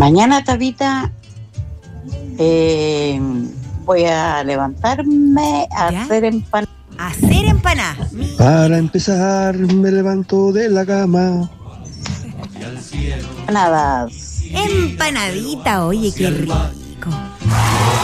Mañana, Tabita, voy a levantarme a ¿Ya? hacer empanadas. Hacer empanadas. Para empezar, me levanto de la cama. Empanadita, oye, qué rico.